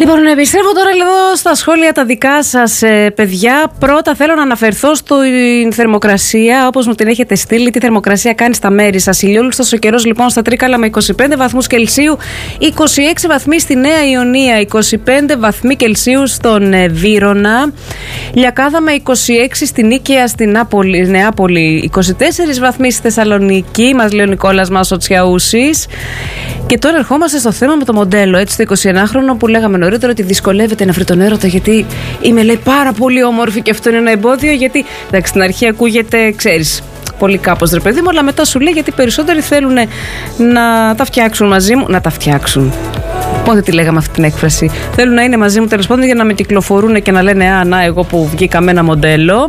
Λοιπόν, επιστρέφω τώρα εδώ στα σχόλια τα δικά σας, παιδιά. Πρώτα θέλω να αναφερθώ στην θερμοκρασία, όπως μου την έχετε στείλει. Τι θερμοκρασία κάνει στα μέρη σας. Ηλιόλουστος ο καιρός λοιπόν στα Τρίκαλα με 25 βαθμούς Κελσίου, 26 βαθμοί στη Νέα Ιωνία, 25 βαθμοί Κελσίου στον Βύρωνα, Λιακάδα με 26 στην Νίκαια, στην Νεάπολη, 24 βαθμοί στη Θεσσαλονίκη, μας λέει ο Νικόλας Μασοτσιαούσης. Και τώρα ερχόμαστε στο θέμα με το μοντέλο, έτσι, το 21χρονο που λέγαμε νωρίτερα ότι δυσκολεύεται να βρει τον έρωτα γιατί είμαι, λέει, πάρα πολύ όμορφη και αυτό είναι ένα εμπόδιο. Γιατί, εντάξει, στην αρχή ακούγεται, ξέρεις, πολύ κάπως ρε παιδί μου, αλλά μετά σου λέει γιατί περισσότεροι θέλουν να τα φτιάξουν μαζί μου. Να τα φτιάξουν. Πότε τη λέγαμε αυτή την έκφραση. Θέλουν να είναι μαζί μου τέλος πάντων για να με κυκλοφορούν και να λένε «Α, να, εγώ που βγήκα με ένα μοντέλο».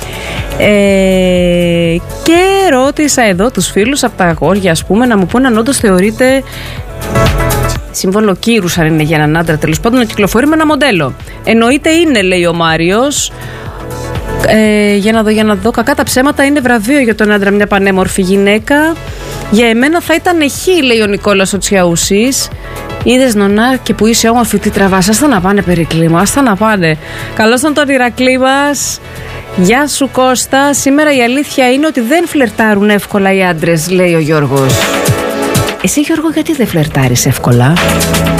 Και ρώτησα εδώ τους φίλους από τα αγόρια, ας πούμε, να μου πούνε αν όντως θεωρείται σύμβολο κύρους, αν είναι για έναν άντρα τέλος πάντων, να κυκλοφορεί με ένα μοντέλο. Εννοείται είναι, λέει ο Μάριος. Για να δω. Κακά τα ψέματα, είναι βραβείο για τον άντρα μια πανέμορφη γυναίκα. Για εμένα θα ήταν χ, λέει ο Νικόλας ο Τσιαούσης. Είδες, νονά, και που είσαι όμορφη, τι τραβάς. Άστα να πάνε, Περικλή μου, άστα να πάνε. Καλώς τον Ηρακλή μας. Γεια σου Κώστα. Σήμερα η αλήθεια είναι ότι δεν φλερτάρουν εύκολα οι άντρες, λέει ο Γιώργος. Εσύ, Γιώργο, γιατί δεν φλερτάρεις εύκολα?